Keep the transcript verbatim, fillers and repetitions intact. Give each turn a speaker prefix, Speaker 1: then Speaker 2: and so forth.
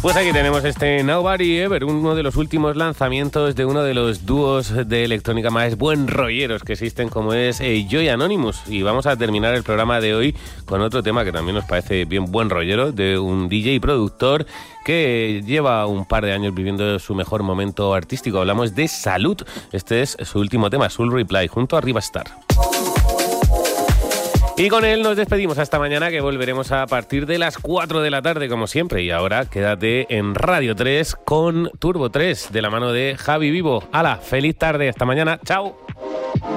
Speaker 1: Pues aquí tenemos este Nobody Ever, uno de los últimos lanzamientos de uno de los dúos de electrónica más buen rolleros que existen, como es eh, Joy Anonymous. Y vamos a terminar el programa de hoy con otro tema que también nos parece bien buen rollero, de un D J y productor que lleva un par de años viviendo su mejor momento artístico. Hablamos de Salud. Este es su último tema, Soul Reply, junto a Rivastar. Y con él nos despedimos hasta mañana, que volveremos a partir de las cuatro de la tarde, como siempre. Y ahora quédate en Radio tres con Turbo tres, de la mano de Javi Vivo. ¡Hala! ¡Feliz tarde! ¡Hasta mañana! ¡Chao!